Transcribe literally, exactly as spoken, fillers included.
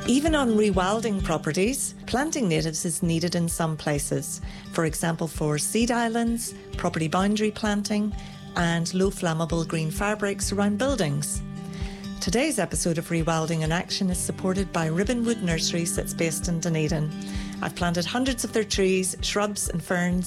Even on rewilding properties, planting natives is needed in some places. For example, for seed islands, property boundary planting, and low flammable green fabrics around buildings. Today's episode of Rewilding in Action is supported by Ribbonwood Nurseries that's based in Dunedin. I've planted hundreds of their trees, shrubs and ferns